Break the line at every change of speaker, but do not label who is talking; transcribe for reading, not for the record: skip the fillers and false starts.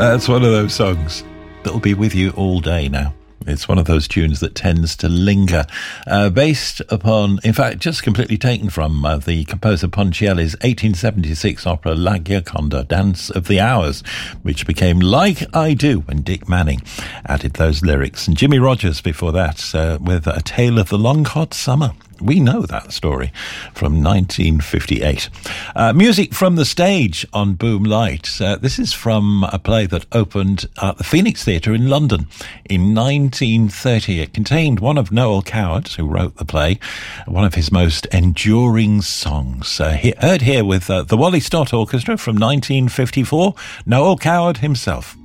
It's one of those songs that'll be with you all day now. It's one of those tunes that tends to linger, based upon, in fact, just completely taken from the composer Ponchielli's 1876 opera La Gioconda, Dance of the Hours, which became Like I Do when Dick Manning added those lyrics. And Jimmy Rogers before that with A Tale of the Long Hot Summer. We know that story from 1958. Music from the stage on Boom Light. This is from a play that opened at the Phoenix Theatre in London in 1930. It contained one of Noel Coward's, who wrote the play, one of his most enduring songs. Heard here with the Wally Stott Orchestra from 1954, Noel Coward himself.